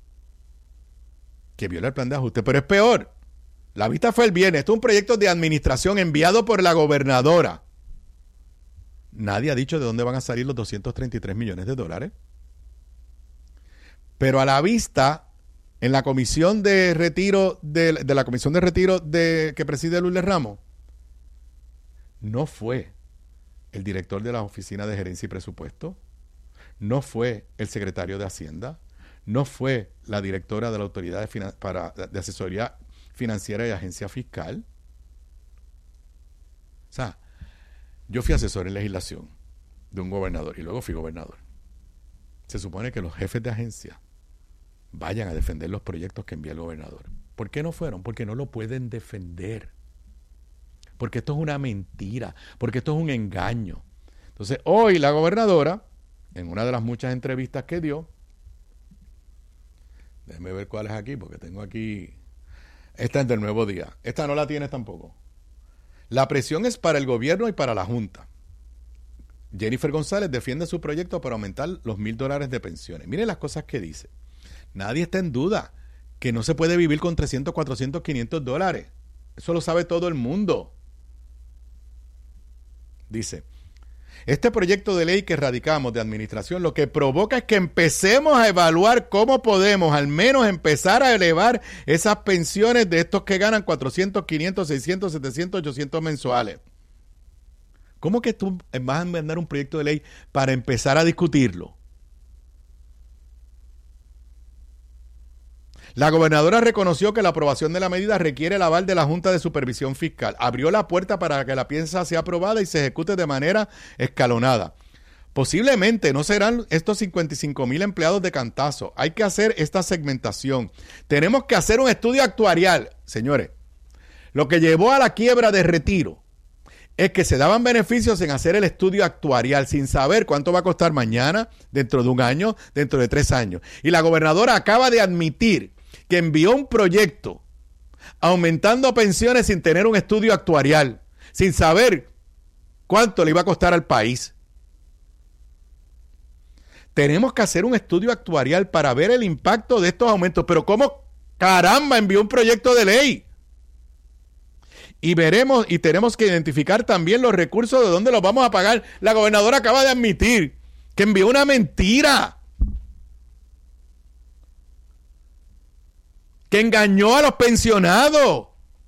que viola el plan de ajuste. Pero es peor. La vista fue el viernes. Esto es un proyecto de administración enviado por la gobernadora. Nadie ha dicho de dónde van a salir los doscientos treinta y tres millones de dólares. Pero a la vista, en la comisión de retiro de, de la comisión de retiro de, que preside Lourdes Ramos, no fue el director de la Oficina de Gerencia y Presupuesto, no fue el secretario de Hacienda, no fue la directora de la Autoridad de, Finan- para, de Asesoría Financiera y Agencia Fiscal. O sea, yo fui asesor en legislación de un gobernador y luego fui gobernador. Se supone que los jefes de agencia vayan a defender los proyectos que envía el gobernador. ¿Por qué no fueron? Porque no lo pueden defender. Porque esto es una mentira. Porque esto es un engaño. Entonces, hoy la gobernadora, en una de las muchas entrevistas que dio, déjeme ver cuál es aquí, porque tengo aquí, esta es del Nuevo Día. Esta no la tienes tampoco. La presión es para el gobierno y para la Junta. Jennifer González defiende su proyecto para aumentar los mil dólares de pensiones. Miren las cosas que dice. Nadie está en duda que no se puede vivir con trescientos, cuatrocientos, quinientos dólares. Eso lo sabe todo el mundo. Dice, este proyecto de ley que radicamos de administración lo que provoca es que empecemos a evaluar cómo podemos al menos empezar a elevar esas pensiones de estos que ganan cuatrocientos, quinientos, seiscientos, setecientos, ochocientos mensuales. ¿Cómo que tú vas a mandar un proyecto de ley para empezar a discutirlo? La gobernadora reconoció que la aprobación de la medida requiere el aval de la Junta de Supervisión Fiscal. Abrió la puerta para que la pieza sea aprobada y se ejecute de manera escalonada. Posiblemente no serán estos cincuenta y cinco mil empleados de cantazo. Hay que hacer esta segmentación. Tenemos que hacer un estudio actuarial. Señores, lo que llevó a la quiebra de Retiro es que se daban beneficios en hacer el estudio actuarial sin saber cuánto va a costar mañana, dentro de un año, dentro de tres años. Y la gobernadora acaba de admitir que envió un proyecto aumentando pensiones sin tener un estudio actuarial, sin saber cuánto le iba a costar al país. Tenemos que hacer un estudio actuarial para ver el impacto de estos aumentos. Pero ¿cómo caramba envió un proyecto de ley? Y veremos y tenemos que identificar también los recursos de dónde los vamos a pagar. La gobernadora acaba de admitir que envió una mentira, que engañó a los pensionados.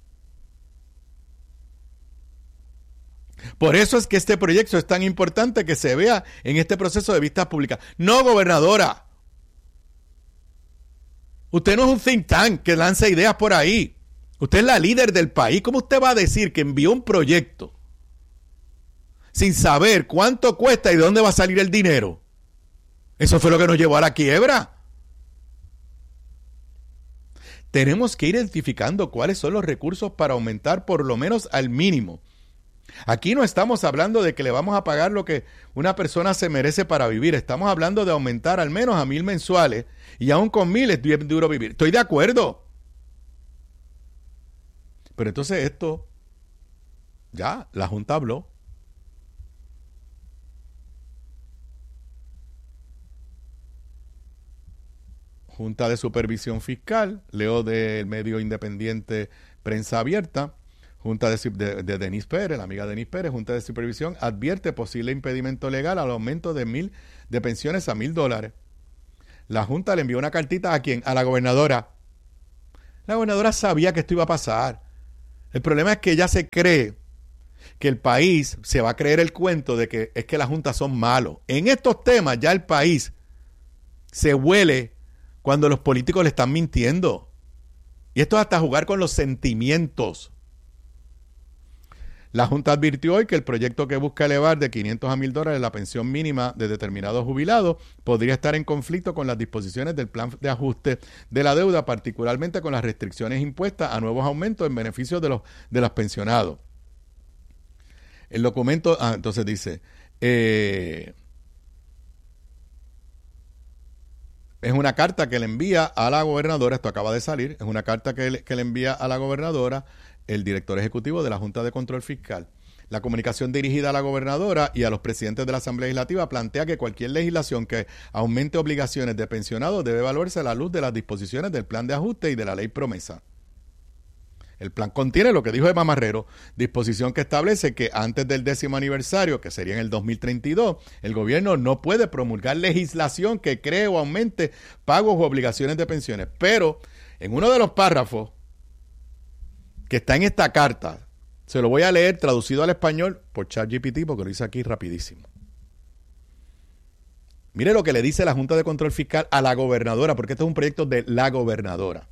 Por eso es que este proyecto es tan importante que se vea en este proceso de vistas públicas. No, gobernadora, usted no es un think tank que lanza ideas por ahí. Usted es la líder del país. ¿Cómo usted va a decir que envió un proyecto sin saber cuánto cuesta y de dónde va a salir el dinero? Eso fue lo que nos llevó a la quiebra. Tenemos que ir identificando cuáles son los recursos para aumentar por lo menos al mínimo. Aquí no estamos hablando de que le vamos a pagar lo que una persona se merece para vivir. Estamos hablando de aumentar al menos a mil mensuales y aún con mil es bien duro vivir. Estoy de acuerdo. Pero entonces esto, ya, la Junta habló. Junta de Supervisión Fiscal, leo del medio independiente Prensa Abierta, Junta de, de, de Denise Pérez, la amiga Denise Pérez, Junta de Supervisión, advierte posible impedimento legal al aumento de mil de pensiones a mil dólares. La Junta le envió una cartita ¿a quién? A la gobernadora. La gobernadora sabía que esto iba a pasar. El problema es que ella se cree que el país se va a creer el cuento de que es que las juntas son malos. En estos temas ya el país se huele cuando los políticos le están mintiendo. Y esto es hasta jugar con los sentimientos. La Junta advirtió hoy que el proyecto que busca elevar de quinientos a mil dólares la pensión mínima de determinados jubilados podría estar en conflicto con las disposiciones del plan de ajuste de la deuda, particularmente con las restricciones impuestas a nuevos aumentos en beneficio de los, de los pensionados. El documento, ah, entonces dice, eh, es una carta que le envía a la gobernadora, esto acaba de salir, es una carta que le, que le envía a la gobernadora el director ejecutivo de la Junta de Control Fiscal. La comunicación dirigida a la gobernadora y a los presidentes de la Asamblea Legislativa plantea que cualquier legislación que aumente obligaciones de pensionados debe evaluarse a la luz de las disposiciones del plan de ajuste y de la ley promesa. El plan contiene lo que dijo Emma Marrero, disposición que establece que antes del décimo aniversario, que sería en el dos mil treinta y dos, el gobierno no puede promulgar legislación que cree o aumente pagos o obligaciones de pensiones. Pero en uno de los párrafos que está en esta carta, se lo voy a leer traducido al español por ChatGPT porque lo hice aquí rapidísimo. Mire lo que le dice la Junta de Control Fiscal a la gobernadora, porque este es un proyecto de la gobernadora.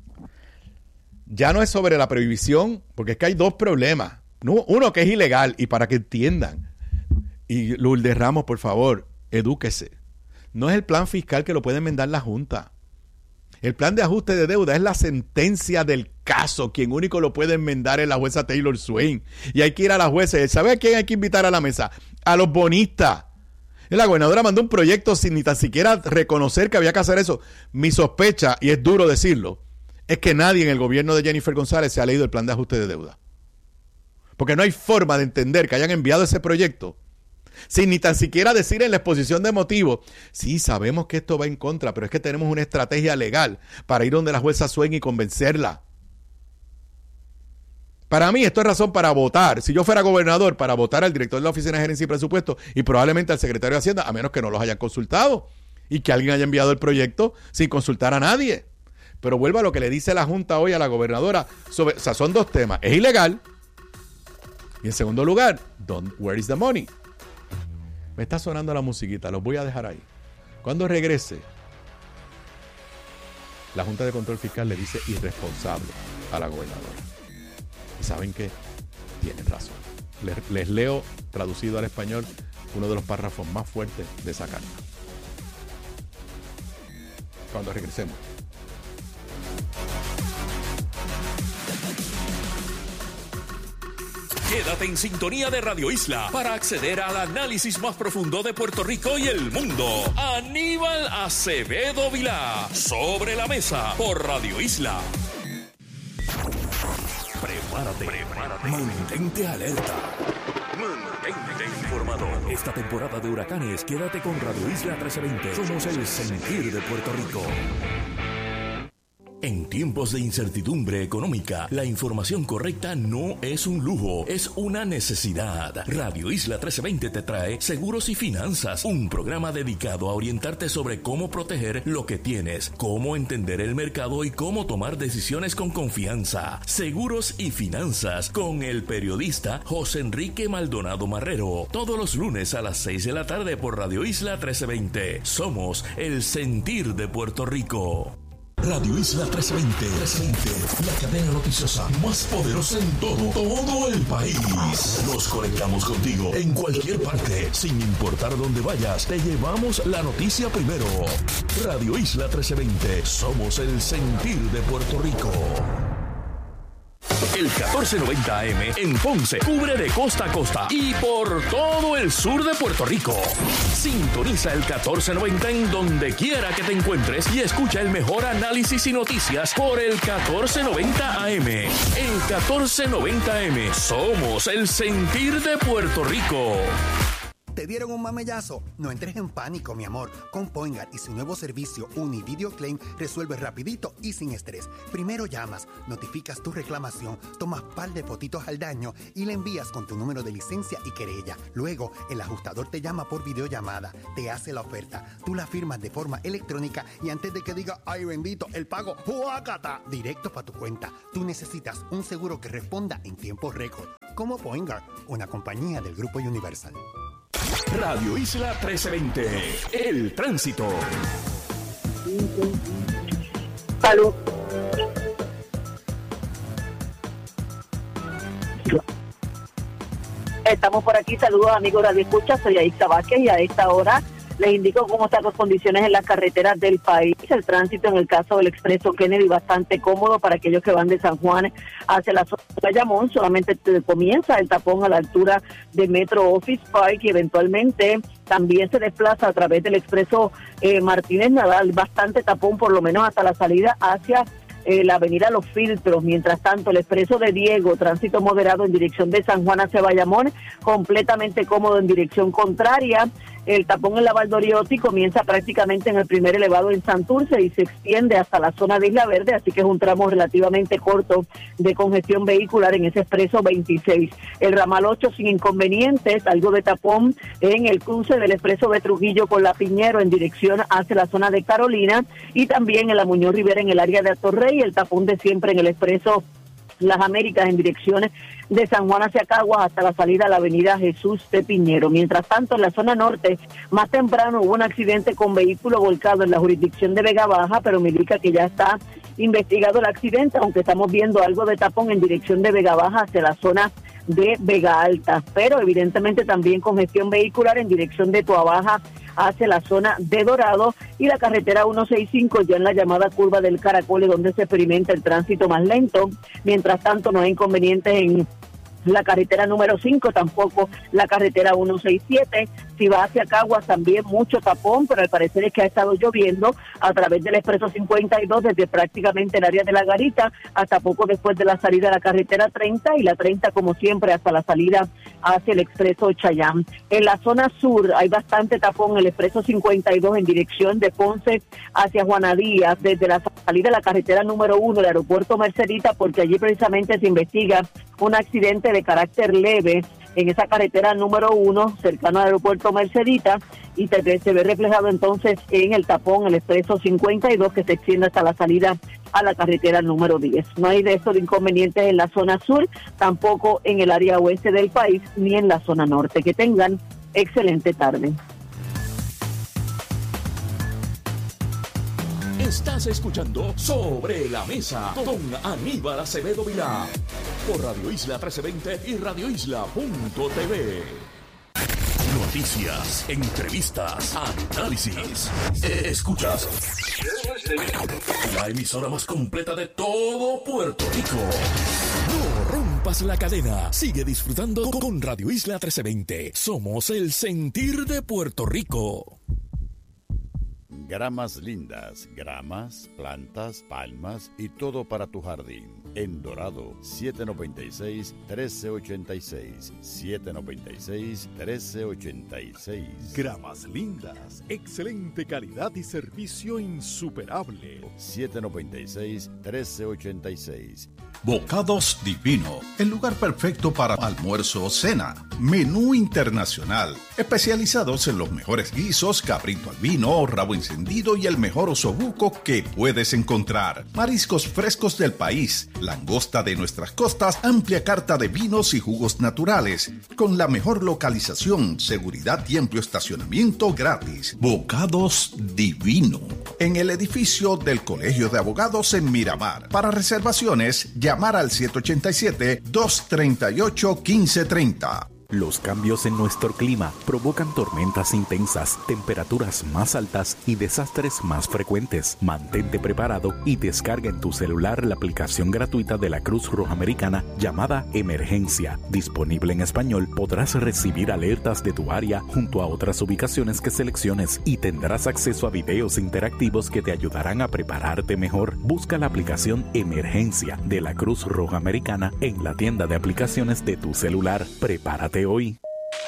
Ya no es sobre la prohibición, porque es que hay dos problemas. Uno que es ilegal, y para que entiendan, y Lourdes Ramos, por favor, edúquese. No es el plan fiscal que lo puede enmendar la Junta. El plan de ajuste de deuda es la sentencia del caso. Quien único lo puede enmendar es la jueza Taylor Swain. Y hay que ir a la jueza. ¿Sabe a quién hay que invitar a la mesa? A los bonistas. La gobernadora mandó un proyecto sin ni tan siquiera reconocer que había que hacer eso. Mi sospecha, y es duro decirlo, es que nadie en el gobierno de Jennifer González se ha leído el plan de ajuste de deuda. Porque no hay forma de entender que hayan enviado ese proyecto sin ni tan siquiera decir en la exposición de motivos, sí, sabemos que esto va en contra, pero es que tenemos una estrategia legal para ir donde la jueza Swain y convencerla. Para mí esto es razón para votar, si yo fuera gobernador, para votar al director de la Oficina de Gerencia y Presupuesto y probablemente al secretario de Hacienda, a menos que no los hayan consultado y que alguien haya enviado el proyecto sin consultar a nadie. Pero vuelvo a lo que le dice la Junta hoy a la gobernadora, sobre, o sea, son dos temas, es ilegal y en segundo lugar, don't, where is the money? Me está sonando la musiquita, los voy a dejar ahí. Cuando regrese, la Junta de Control Fiscal le dice irresponsable a la gobernadora. ¿Y saben qué? Tienen razón. Les, les leo, traducido al español, uno de los párrafos más fuertes de esa carta. Cuando regresemos. Quédate en sintonía de Radio Isla para acceder al análisis más profundo de Puerto Rico y el mundo. Aníbal Acevedo Vilá, Sobre la Mesa, por Radio Isla. Prepárate, prepárate. Mantente alerta. Mantente informado. Esta temporada de huracanes, quédate con Radio Isla trece veinte. Somos el sentir de Puerto Rico. En tiempos de incertidumbre económica, la información correcta no es un lujo, es una necesidad. Radio Isla trece veinte te trae Seguros y Finanzas, un programa dedicado a orientarte sobre cómo proteger lo que tienes, cómo entender el mercado y cómo tomar decisiones con confianza. Seguros y Finanzas, con el periodista José Enrique Maldonado Marrero, todos los lunes a las seis de la tarde por Radio Isla trece veinte. Somos el sentir de Puerto Rico. Radio Isla trece veinte, la cadena noticiosa más poderosa en todo, todo el país. Nos conectamos contigo en cualquier parte, sin importar dónde vayas. Te llevamos la noticia primero. Radio Isla trece veinte, somos el sentir de Puerto Rico. El catorce noventa A M en Ponce cubre de costa a costa y por todo el sur de Puerto Rico. Sintoniza el catorce noventa en donde quiera que te encuentres y escucha el mejor análisis y noticias por el catorce noventa A M. El catorce noventa A M, somos el sentir de Puerto Rico. ¿Te dieron un mamellazo? No entres en pánico, mi amor. Con Poingar y su nuevo servicio Uni Video Claim resuelve rapidito y sin estrés. Primero llamas, notificas tu reclamación, tomas par de fotitos al daño y le envías con tu número de licencia y querella. Luego, el ajustador te llama por videollamada, te hace la oferta, tú la firmas de forma electrónica y antes de que diga, ay bendito, el pago, ¡juácata!, directo para tu cuenta. Tú necesitas un seguro que responda en tiempo récord. Como Poingar, una compañía del Grupo Universal. Radio Isla trece veinte, el tránsito. Salud. Estamos por aquí, saludos amigos Radio Escucha, soy Aisha Vázquez y a esta hora les indico cómo están las condiciones en las carreteras del país. El tránsito en el caso del Expreso Kennedy bastante cómodo para aquellos que van de San Juan hacia la zona de Bayamón. Solamente comienza el tapón a la altura de Metro Office Park y eventualmente también se desplaza a través del Expreso eh, Martínez Nadal. Bastante tapón por lo menos hasta la salida hacia Eh, la avenida Los Filtros. Mientras tanto, el expreso de Diego, tránsito moderado en dirección de San Juan hacia Bayamón, completamente cómodo en dirección contraria. El tapón en la Valdoriotti comienza prácticamente en el primer elevado en Santurce y se extiende hasta la zona de Isla Verde, así que es un tramo relativamente corto de congestión vehicular en ese expreso veintiséis. El ramal ocho sin inconvenientes, algo de tapón en el cruce del expreso de Trujillo con la Piñero en dirección hacia la zona de Carolina y también en la Muñoz Rivera en el área de Atorrey, el tapón de siempre en el expreso Las Américas en direcciones de San Juan hacia Caguas hasta la salida a la avenida Jesús de Piñero. Mientras tanto, en la zona norte, más temprano hubo un accidente con vehículo volcado en la jurisdicción de Vega Baja, pero me indica que ya está investigado el accidente, aunque estamos viendo algo de tapón en dirección de Vega Baja hacia la zona de Vega Alta, pero evidentemente también congestión vehicular en dirección de Toabaja hacia la zona de Dorado y la carretera ciento sesenta y cinco ya en la llamada curva del Caracol, donde se experimenta el tránsito más lento. Mientras tanto, no hay inconvenientes en la carretera número cinco, tampoco la carretera ciento sesenta y siete. Si va hacia Caguas también mucho tapón, pero al parecer es que ha estado lloviendo a través del expreso cincuenta y dos desde prácticamente el área de La Garita hasta poco después de la salida de la carretera treinta y la treinta como siempre hasta la salida hacia el expreso Chayán. En la zona sur hay bastante tapón en el expreso cincuenta y dos en dirección de Ponce hacia Juana Díaz desde la salida de la carretera número uno del aeropuerto Mercedita, porque allí precisamente se investiga un accidente de carácter leve en esa carretera número uno, cercano al aeropuerto Mercedita, y se, se ve reflejado entonces en el tapón, el expreso cincuenta y dos, que se extiende hasta la salida a la carretera número diez. No hay de estos inconvenientes en la zona sur, tampoco en el área oeste del país, ni en la zona norte. Que tengan excelente tarde. Estás escuchando Sobre la Mesa con Aníbal Acevedo Vilá por Radio Isla trece veinte y radio isla punto t v. Noticias, entrevistas, análisis. Escuchas la emisora más completa de todo Puerto Rico. No rompas la cadena. Sigue disfrutando con Radio Isla trece veinte. Somos el sentir de Puerto Rico. Gramas lindas, gramas, plantas, palmas y todo para tu jardín. En Dorado, siete noventa y seis, trece ochenta y seis. siete noventa y seis, trece ochenta y seis. Gramas lindas, excelente calidad y servicio insuperable. siete noventa y seis, trece ochenta y seis. Bocados Divino, el lugar perfecto para almuerzo o cena. Menú internacional, especializados en los mejores guisos, cabrito al vino, rabo encendido y el mejor osobuco que puedes encontrar. Mariscos frescos del país, langosta de nuestras costas, amplia carta de vinos y jugos naturales, con la mejor localización, seguridad y amplio estacionamiento gratis. Bocados Divino, en el edificio del Colegio de Abogados en Miramar. Para reservaciones, llamar al siete ocho siete, dos tres ocho, uno cinco tres cero. Los cambios en nuestro clima provocan tormentas intensas, temperaturas más altas y desastres más frecuentes. Mantente preparado y descarga en tu celular la aplicación gratuita de la Cruz Roja Americana llamada Emergencia. Disponible en español, podrás recibir alertas de tu área junto a otras ubicaciones que selecciones y tendrás acceso a videos interactivos que te ayudarán a prepararte mejor. Busca la aplicación Emergencia de la Cruz Roja Americana en la tienda de aplicaciones de tu celular. Prepárate hoy.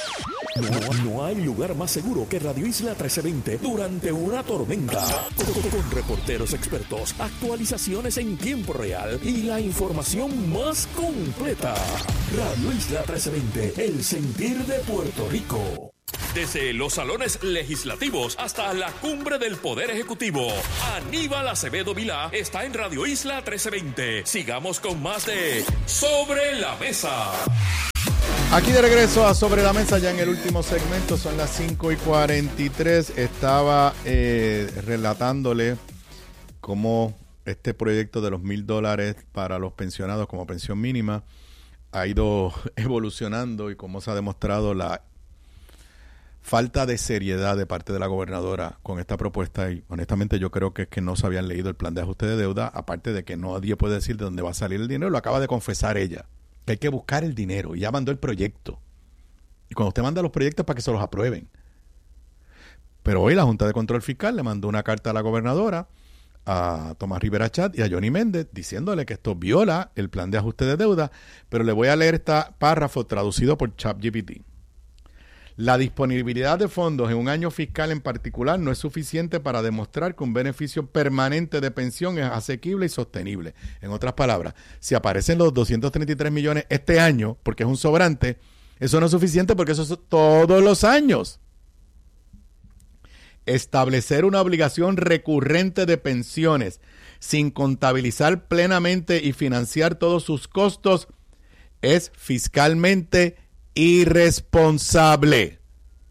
No, no hay lugar más seguro que Radio Isla trece veinte durante una tormenta. Con, con reporteros expertos, actualizaciones en tiempo real y la información más completa. Radio Isla trece veinte, el sentir de Puerto Rico. Desde los salones legislativos hasta la cumbre del Poder Ejecutivo, Aníbal Acevedo Vilá está en Radio Isla trece veinte. Sigamos con más de Sobre la Mesa. Aquí de regreso a Sobre la Mesa, ya en el último segmento, son las cinco y cuarenta y tres. Estaba eh, relatándole cómo este proyecto de los mil dólares para los pensionados como pensión mínima ha ido evolucionando y cómo se ha demostrado la falta de seriedad de parte de la gobernadora con esta propuesta. Y honestamente yo creo que es que no se habían leído el plan de ajuste de deuda, aparte de que nadie puede decir de dónde va a salir el dinero. Lo acaba de confesar ella, que hay que buscar el dinero, y ya mandó el proyecto. Y cuando usted manda los proyectos para que se los aprueben. Pero hoy la Junta de Control Fiscal le mandó una carta a la gobernadora, a Tomás Rivera Chat y a Johnny Méndez, diciéndole que esto viola el plan de ajuste de deuda. Pero le voy a leer este párrafo traducido por ChatGPT. La disponibilidad de fondos en un año fiscal en particular no es suficiente para demostrar que un beneficio permanente de pensión es asequible y sostenible. En otras palabras, si aparecen los doscientos treinta y tres millones este año, porque es un sobrante, eso no es suficiente porque eso es todos los años. Establecer una obligación recurrente de pensiones sin contabilizar plenamente y financiar todos sus costos es fiscalmente irresponsable.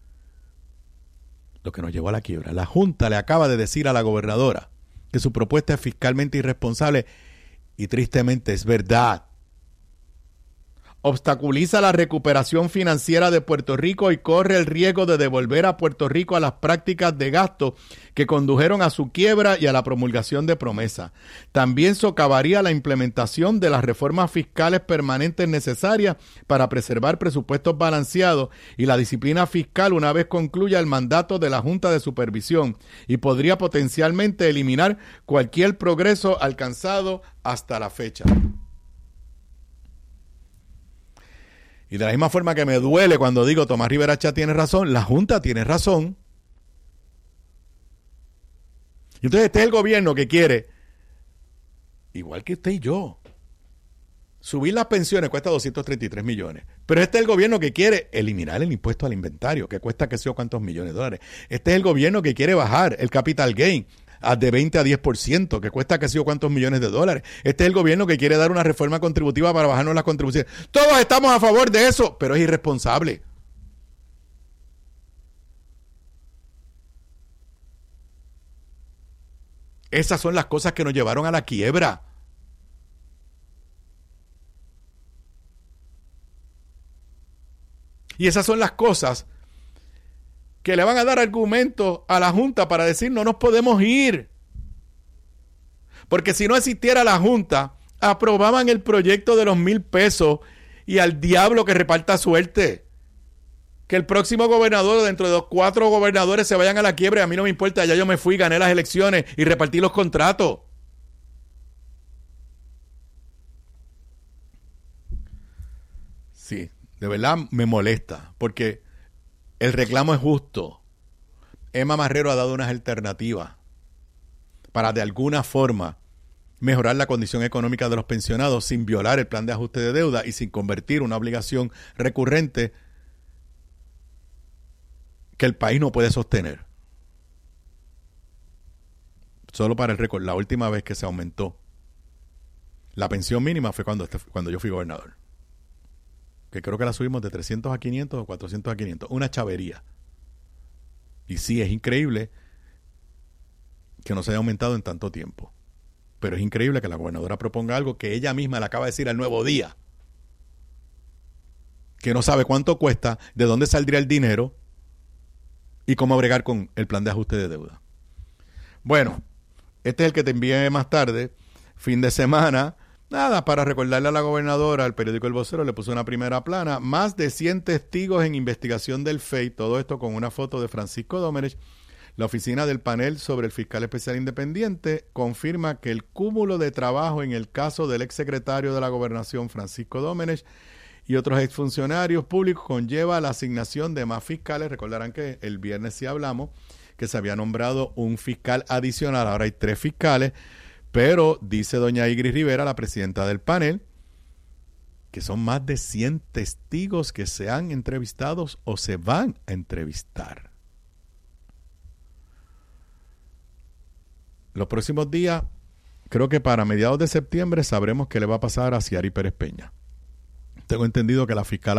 Lo que nos llevó a la quiebra. La Junta le acaba de decir a la gobernadora que su propuesta es fiscalmente irresponsable y tristemente es verdad. Obstaculiza la recuperación financiera de Puerto Rico y corre el riesgo de devolver a Puerto Rico a las prácticas de gasto que condujeron a su quiebra y a la promulgación de promesas. También socavaría la implementación de las reformas fiscales permanentes necesarias para preservar presupuestos balanceados y la disciplina fiscal una vez concluya el mandato de la Junta de Supervisión, y podría potencialmente eliminar cualquier progreso alcanzado hasta la fecha. Y de la misma forma que me duele cuando digo Tomás Rivera Chat tiene razón, la Junta tiene razón. Y entonces este es el gobierno que quiere, igual que usted y yo, subir las pensiones cuesta doscientos treinta y tres millones. Pero este es el gobierno que quiere eliminar el impuesto al inventario, que cuesta que sé yo cuántos millones de dólares. Este es el gobierno que quiere bajar el capital gain de veinte a diez por ciento, que cuesta que sé yo cuántos millones de dólares. Este es el gobierno que quiere dar una reforma contributiva para bajarnos las contribuciones. Todos estamos a favor de eso, pero es irresponsable. Esas son las cosas que nos llevaron a la quiebra. Y esas son las cosas que le van a dar argumentos a la Junta para decir no nos podemos ir. Porque si no existiera la Junta, aprobaban el proyecto de los mil pesos y al diablo que reparta suerte. Que el próximo gobernador, dentro de los cuatro gobernadores, se vayan a la quiebra. A mí no me importa, ya yo me fui, gané las elecciones y repartí los contratos. Sí, de verdad me molesta, porque el reclamo es justo. Emma Marrero ha dado unas alternativas para de alguna forma mejorar la condición económica de los pensionados sin violar el plan de ajuste de deuda y sin convertir una obligación recurrente que el país no puede sostener. Solo para el récord, la última vez que se aumentó la pensión mínima fue cuando, cuando yo fui gobernador. Que creo que la subimos de trescientos a quinientos o cuatrocientos a quinientos. Una chavería. Y sí, es increíble que no se haya aumentado en tanto tiempo. Pero es increíble que la gobernadora proponga algo que ella misma le acaba de decir al Nuevo Día. Que no sabe cuánto cuesta, de dónde saldría el dinero y cómo bregar con el plan de ajuste de deuda. Bueno, este es el que te envié más tarde. Fin de semana. Nada, para recordarle a la gobernadora, al periódico El Vocero le puso una primera plana, más de cien testigos en investigación del F E I, todo esto con una foto de Francisco Domenech. La oficina del panel sobre el fiscal especial independiente confirma que el cúmulo de trabajo en el caso del exsecretario de la Gobernación, Francisco Domenech, y otros exfuncionarios públicos conlleva la asignación de más fiscales. Recordarán que el viernes sí hablamos que se había nombrado un fiscal adicional, ahora hay tres fiscales, pero dice doña Igris Rivera, la presidenta del panel, que son más de cien testigos que se han entrevistado o se van a entrevistar. Los próximos días, creo que para mediados de septiembre, sabremos qué le va a pasar a Ciari Pérez Peña. Tengo entendido que la fiscal